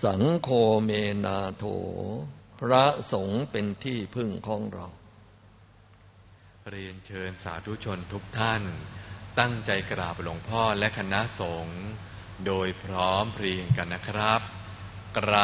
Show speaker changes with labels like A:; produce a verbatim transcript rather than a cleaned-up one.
A: สังโฆเมนาโถพระสงฆ์เป็นที่พึ่งของเรา
B: เรียนเชิญสาธุชนทุกท่านตั้งใจกราบหลวงพ่อและคณะสงฆ์โดยพร้อมเพรียงกันนะครับกราบ